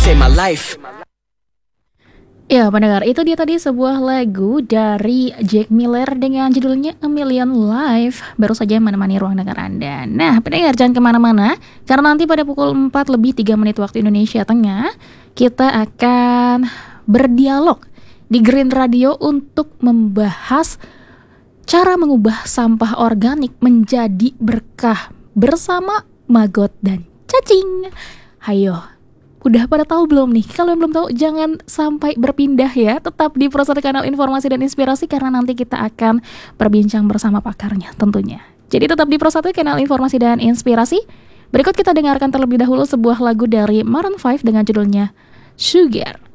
save my life. Ya pendengar, itu dia tadi sebuah lagu dari Jack Miller dengan judulnya A Million Life. Baru saja menemani ruang dengar Anda. Nah pendengar, jangan kemana-mana, karena nanti pada pukul 4:03 waktu Indonesia Tengah, kita akan berdialog di Green Radio untuk membahas cara mengubah sampah organik menjadi berkah bersama Magot dan Cacing. Hayo, udah pada tahu belum nih? Kalau yang belum tahu, jangan sampai berpindah ya. Tetap di Pro 1 Kanal Informasi dan Inspirasi, karena nanti kita akan berbincang bersama pakarnya tentunya. Jadi tetap di Pro 1 Kanal Informasi dan Inspirasi. Berikut kita dengarkan terlebih dahulu sebuah lagu dari Maroon 5 dengan judulnya Sugar.